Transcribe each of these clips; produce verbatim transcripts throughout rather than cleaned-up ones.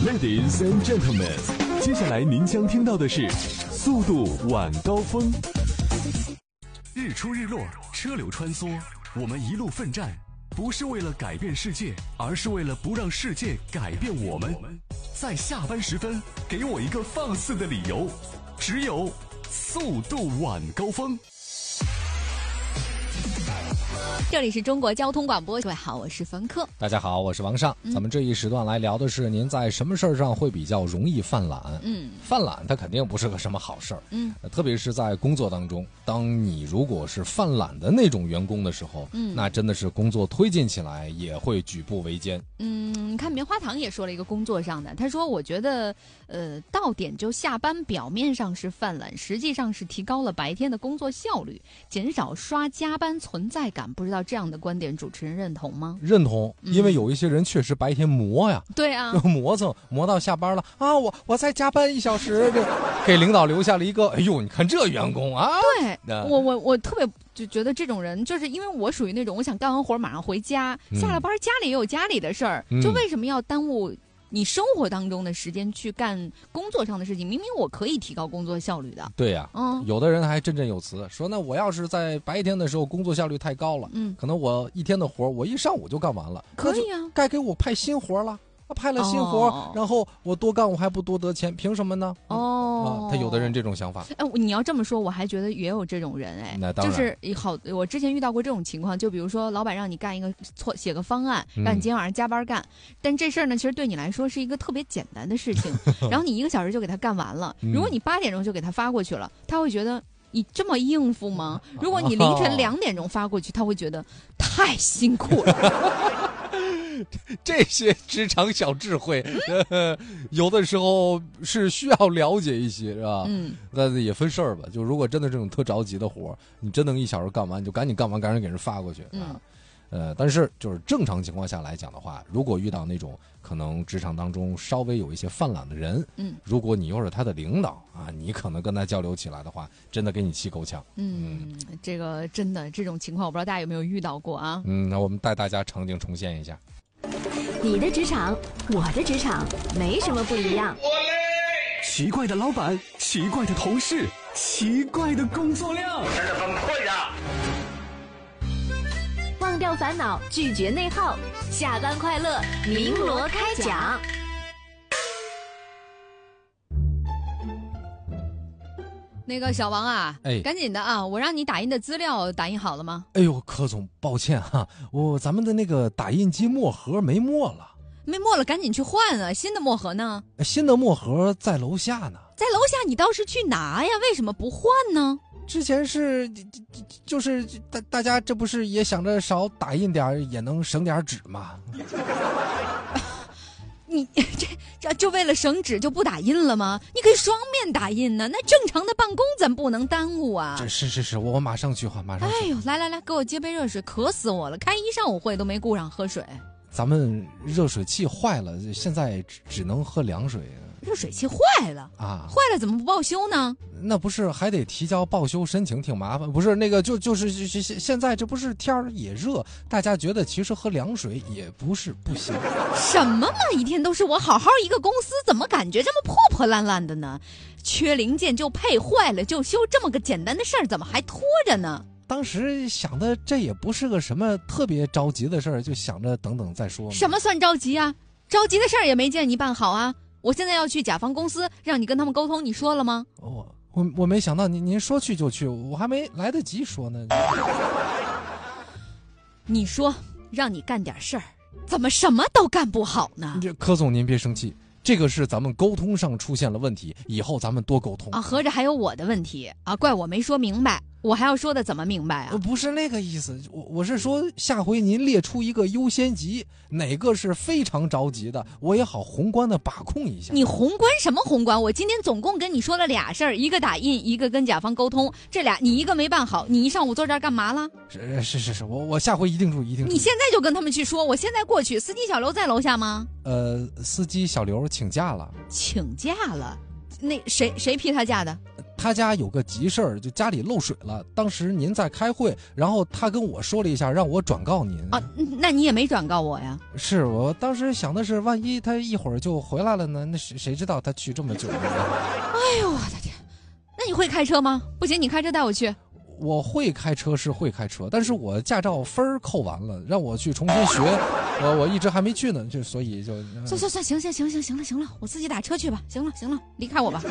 Ladies and gentlemen， 接下来您将听到的是速度晚高峰。日出日落，车流穿梭，我们一路奋战，不是为了改变世界，而是为了不让世界改变我们。在下班时分，给我一个放肆的理由，只有速度晚高峰。 这里是中国交通广播，各位好，我是冯克。 大家好，我是王尚。嗯、咱们这一时段来聊的是，您在什么事儿上会比较容易犯懒？嗯，犯懒它肯定不是个什么好事儿。嗯、呃，特别是在工作当中，当你如果是犯懒的那种员工的时候，嗯，那真的是工作推进起来也会举步维艰。 嗯，你看棉花糖也说了一个工作上的，他说我觉得，呃，到点就下班，表面上是犯懒，实际上是提高了白天的工作效率，减少刷加班存在感。不知道这样的观点主持人认同吗？ 认同，因为有一些人确实白天磨呀， 对啊， 就磨蹭磨到下班了啊，我我再加班一小时，这给领导留下了一个，哎呦，你看这员工啊， 对，我我我特别就觉得这种人，就是因为我属于那种我想干完活马上回家，嗯、下了班家里也有家里的事儿，嗯、就为什么要耽误你生活当中的时间去干工作上的事情？明明我可以提高工作效率的。对呀、啊，嗯，有的人还振振有词说，那我要是在白天的时候工作效率太高了，嗯，可能我一天的活我一上午就干完了， 可以啊， 该给我派新活了。派了新活、哦，然后我多干我还不多得钱，凭什么呢？哦、啊，他有的人这种想法。 哎，你要这么说，我还觉得也有这种人哎， 那当然就是好。我之前遇到过这种情况，就比如说老板让你干一个错，写个方案，让你今天晚上加班干，嗯、但这事儿呢，其实对你来说是一个特别简单的事情，然后你一个小时就给他干完了。如果你八点钟就给他发过去了，他会觉得你这么应付吗？如果你凌晨两点钟发过去，他会觉得太辛苦了。 这些职场小智慧，呃、有的时候是需要了解一些，是吧？嗯，但是也分事儿吧。就如果真的这种特着急的活，你真能一小时干完，你就赶紧干完，赶紧给人发过去。嗯，啊、呃，但是就是正常情况下来讲的话，如果遇到那种可能职场当中稍微有一些犯懒的人，嗯，如果你又是他的领导啊，你可能跟他交流起来的话，真的给你气够呛。 嗯，嗯这个真的这种情况，我不知道大家有没有遇到过啊？ 嗯，那我们带大家场景重现一下。 你的职场，我的职场，没什么不一样。 奇怪的老板，奇怪的同事，奇怪的工作量，真的很困呀！ 忘掉烦恼，拒绝内耗，下班快乐，鸣锣开讲。 那个小王啊，哎，赶紧的啊！我让你打印的资料打印好了吗？ 哎呦，柯总，抱歉哈，我咱们的那个打印机墨盒没墨了， 没墨了，赶紧去换啊！新的墨盒呢？ 新的墨盒在楼下呢。 在楼下，你倒是去拿呀，为什么不换呢？ 之前是就是大大家这不是也想着少打印点也能省点纸吗？ 你这这就为了省纸就不打印了吗？你可以双面打印呢，那正常的办公咱不能耽误啊。 这是是是，我马上去换，马上去。 哎呦，来来来，给我接杯热水，渴死我了！开一上午会都没顾上喝水。 咱们热水器坏了，现在只只能喝凉水。 热水器坏了啊？坏了怎么不报修呢？ 那不是还得提交报修申请，挺麻烦。不是那个就就是现现在这不是天儿也热，大家觉得其实喝凉水也不是不行。 什么嘛，一天都是我好好一个公司，怎么感觉这么破破烂烂的呢？缺零件就配，坏了就修，这么个简单的事儿怎么还拖着呢？ 当时想的这也不是个什么特别着急的事儿，就想着等等再说。 什么算着急啊？着急的事儿也没见你办好啊！我现在要去甲方公司，让你跟他们沟通，你说了吗？ 我我我没想到您您说去就去，我还没来得及说呢。 你说让你干点事儿，怎么什么都干不好呢？ 这柯总您别生气，这个是咱们沟通上出现了问题，以后咱们多沟通啊。合着还有我的问题啊？怪我没说明白。我还要说的怎么明白啊？ 不是那个意思，我我是说下回您列出一个优先级，哪个是非常着急的，我也好宏观的把控一下。 你宏观什么宏观？我今天总共跟你说了俩事儿，一个打印，一个跟甲方沟通，这俩你一个没办好，你一上午坐这儿干嘛了？ 是是是是，我我下回一定注意，一定注意。 你现在就跟他们去说，我现在过去。司机小刘在楼下吗？ 呃，司机小刘请假了。 请假了？那谁谁批他假的？ 他家有个急事儿，就家里漏水了，当时您在开会，然后他跟我说了一下，让我转告您啊，那你也没转告我呀？ 是我当时想的是，万一他一会儿就回来了呢？那谁谁知道他去这么久呢？ 哎呦我的天！那你会开车吗？不行，你开车带我去。 我会开车是会开车，但是我驾照分儿扣完了，让我去重新学，我我一直还没去呢，就所以就算算算，行行行行行了行了，我自己打车去吧。行了行了，离开我吧。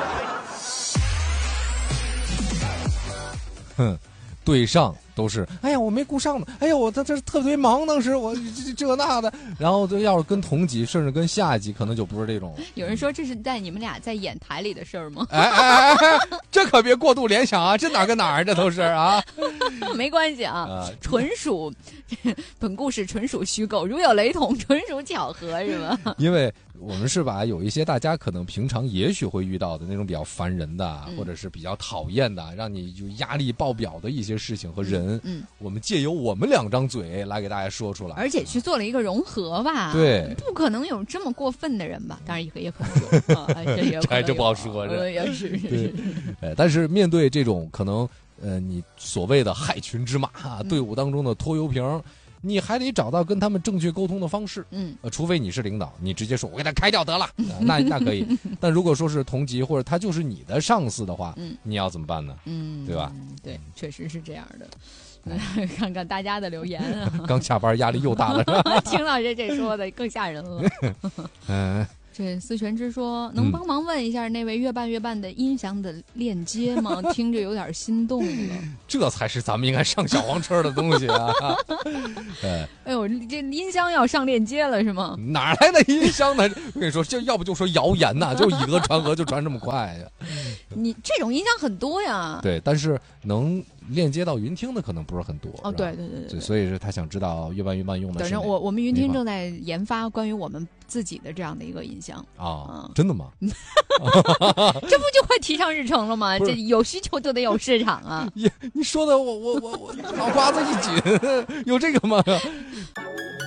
哼，对上都是，哎呀，我没顾上呢，哎呀，我这这特别忙，当时我这这那的，然后就要是跟同级，甚至跟下级，可能就不是这种。 有人说这是在你们俩在演台里的事儿吗？ 哎哎哎，这可别过度联想啊，这哪跟哪儿这都是啊。 没关系啊，啊纯属本故事纯属虚构，如有雷同，纯属巧合，是吧？ 因为我们是把有一些大家可能平常也许会遇到的那种比较烦人的，嗯、或者是比较讨厌的，让你就压力爆表的一些事情和人。嗯，嗯我们借由我们两张嘴来给大家说出来， 而且去做了一个融合吧。 对， 不可能有这么过分的人吧？当然也也可能有啊，这也还真不好说。这也是是。 哎，但是面对这种可能，呃，你所谓的害群之马，嗯、队伍当中的拖油瓶。你还得找到跟他们正确沟通的方式，嗯，呃，除非你是领导，你直接说我给他开掉得了，呃、那那可以。但如果说是同级或者他就是你的上司的话，嗯，你要怎么办呢？嗯，对吧？ 对，确实是这样的。嗯、看看大家的留言啊， 刚下班压力又大了，是吧？ 听老师这说的更吓人了。嗯。这思全之说，能帮忙问一下那位越办越办的音响的链接吗？听着有点心动了。 这才是咱们应该上小黄车的东西啊！ 哎，哎呦，这音箱要上链接了是吗？ 哪来的音箱呢？我跟你说，这要不就说谣言呐，就以讹传讹，就传这么快呀。 你这种音箱很多呀。 对，但是能链接到云听的可能不是很多。 哦，对对对对， 所以是他想知道越办越办用的是。 等着我，我们云听正在研发关于我们自己的这样的一个音箱啊，真的吗？ 这不就快提上日程了吗？这有需求就得有市场啊！ 你你说的我我我我脑瓜子一紧，有这个吗？